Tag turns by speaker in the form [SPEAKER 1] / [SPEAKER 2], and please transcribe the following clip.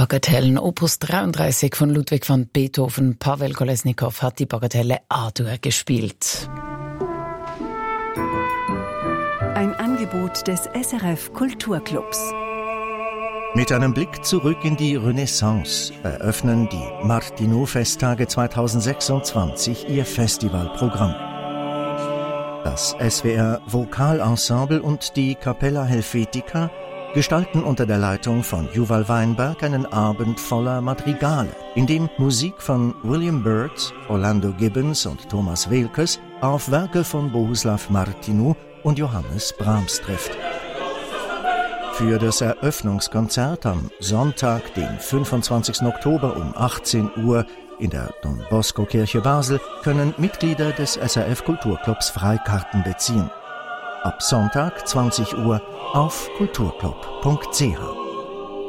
[SPEAKER 1] Bagatellen, Opus 33 von Ludwig van Beethoven. Pawel Kolesnikow hat die Bagatelle A-Dur gespielt.
[SPEAKER 2] Ein Angebot des SRF Kulturclubs.
[SPEAKER 3] Mit einem Blick zurück in die Renaissance eröffnen die Martineau-Festtage 2026 ihr Festivalprogramm. Das SWR Vokalensemble und die Capella Helvetica gestalten unter der Leitung von Juval Weinberg einen Abend voller Madrigale, in dem Musik von William Byrd, Orlando Gibbons und Thomas Weelkes auf Werke von Bohuslav Martineau und Johannes Brahms trifft. Für das Eröffnungskonzert am Sonntag, den 25. Oktober um 18 Uhr in der Don Bosco Kirche Basel, können Mitglieder des SRF Kulturclubs Freikarten beziehen. Ab Sonntag 20 Uhr auf kulturclub.ch.